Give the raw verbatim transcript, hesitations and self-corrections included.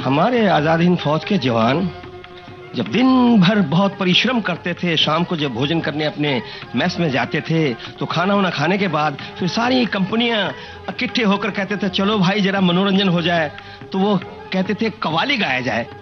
हमारे आजाद हिंद फौज के जवान जब दिन भर बहुत परिश्रम करते थे, शाम को जब भोजन करने अपने मेस में जाते थे तो खाना वाना खाने के बाद फिर सारी कंपनियां इकट्ठे होकर कहते थे चलो भाई जरा मनोरंजन हो जाए। तो वो कहते थे कव्वाली गाया जाए।